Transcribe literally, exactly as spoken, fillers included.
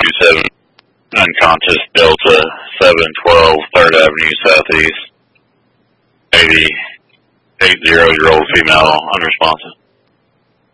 two seven, unconscious Delta seven twelve third Avenue Southeast. eighty, eight zero year old female, unresponsive.